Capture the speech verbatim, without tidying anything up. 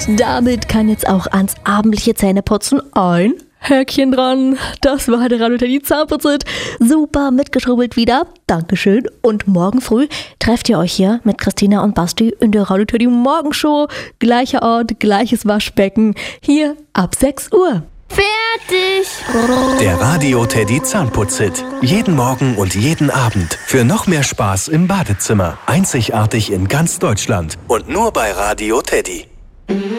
Damit kann jetzt auch ans abendliche Zähneputzen ein Häkchen dran. Das war der Radio Teddy Zahnputzit. Super mitgeschrubbelt wieder. Dankeschön. Und morgen früh trefft ihr euch hier mit Christina und Basti in der Radio Teddy Morgenshow. Gleicher Ort, gleiches Waschbecken. Hier ab sechs Uhr. Fertig! Der Radio Teddy Zahnputzit. Jeden Morgen und jeden Abend. Für noch mehr Spaß im Badezimmer. Einzigartig in ganz Deutschland. Und nur bei Radio Teddy.